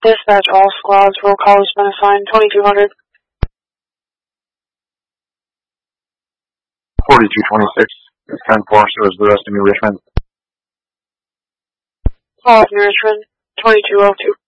Dispatch all squads. Roll call has been assigned. 2200. 4226. 10-4 shows the rest of New Richmond. Call of New Richmond. 2202.